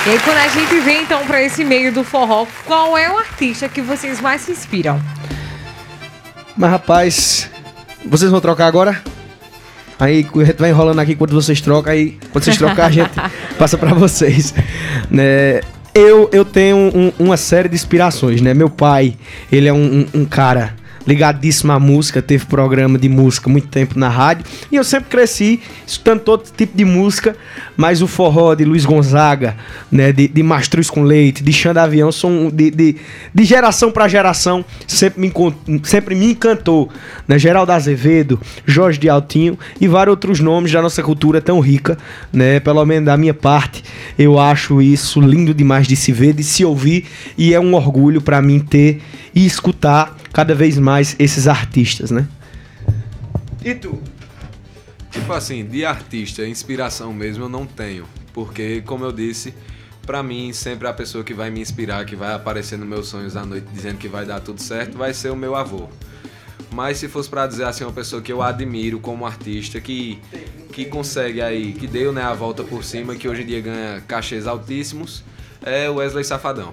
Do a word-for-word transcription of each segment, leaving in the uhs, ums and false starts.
E aí, quando a gente vem, então, para esse meio do forró, qual é o artista que vocês mais se inspiram? Mas, rapaz, vocês vão trocar agora? Aí a gente vai enrolando aqui quando vocês trocam, aí quando vocês trocar a gente passa pra vocês. Né? Eu, eu tenho um, uma série de inspirações, né? Meu pai, ele é um, um, um cara ligadíssimo à música, teve programa de música muito tempo na rádio, e eu sempre cresci escutando todo tipo de música, mas o forró de Luiz Gonzaga, né, de, de Mastruz com Leite, de Xanda Avião, são de, de, de geração para geração, sempre me, sempre me encantou, né, Geraldo Azevedo, Jorge de Altinho e vários outros nomes da nossa cultura tão rica, né, pelo menos da minha parte, eu acho isso lindo demais de se ver, de se ouvir, e é um orgulho para mim ter e escutar cada vez mais esses artistas, né? E tu? Tipo assim, de artista, inspiração mesmo eu não tenho. Porque, como eu disse, pra mim, sempre a pessoa que vai me inspirar, que vai aparecer nos meus sonhos à noite dizendo que vai dar tudo certo, vai ser o meu avô. Mas se fosse pra dizer assim, uma pessoa que eu admiro como artista, que, que consegue aí, que deu, né, a volta por cima, que hoje em dia ganha cachês altíssimos, é o Wesley Safadão.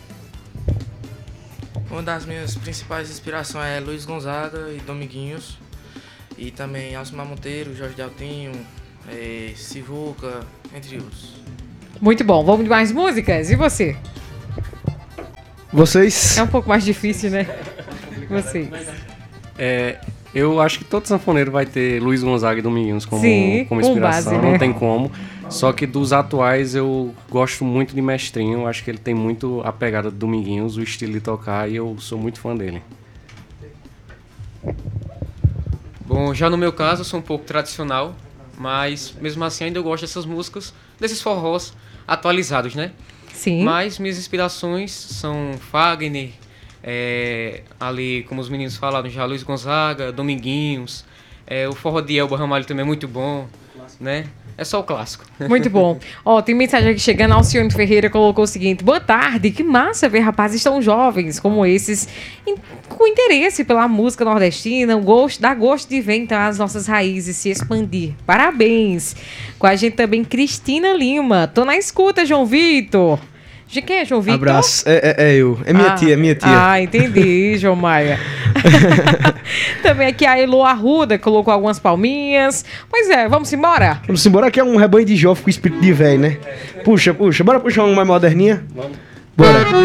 Uma das minhas principais inspirações é Luiz Gonzaga e Dominguinhos. E também Alcimar Monteiro, Jorge de Altinho, é, Sivuca, entre outros. Muito bom. Vamos de mais músicas? E você? Vocês? É um pouco mais difícil, né? Vocês. É, eu acho que todo sanfoneiro vai ter Luiz Gonzaga e Dominguinhos como, Sim, como com inspiração, base, né? Não tem como. Só que dos atuais eu gosto muito de Mestrinho, eu acho que ele tem muito a pegada do Dominguinhos, o estilo de tocar, e eu sou muito fã dele. Bom, já no meu caso eu sou um pouco tradicional, mas mesmo assim ainda eu gosto dessas músicas, desses forrós atualizados, né? Sim. Mas minhas inspirações são Fagner, é, ali como os meninos falaram já, Luiz Gonzaga, Dominguinhos, é, o forró de Elba Ramalho também é muito bom, né? É só o clássico. Muito bom. Ó, tem mensagem aqui chegando. Alcione Ferreira colocou o seguinte: boa tarde, que massa ver rapazes tão jovens como esses em, com interesse pela música nordestina, o gosto, dá gosto de ver então as nossas raízes se expandir. Parabéns. Com a gente também Cristina Lima. Tô na escuta, João Vitor. De quem é João Vitor? Abraço. É, é, é eu. É minha ah, tia, é minha tia. Ah, entendi, João Maia. Também aqui a Elo Arruda colocou algumas palminhas. Pois é, vamos embora? Vamos embora, que é um rebanho de jovem com espírito de velho, né? Puxa, puxa. Bora puxar uma mais moderninha? Vamos. Bora.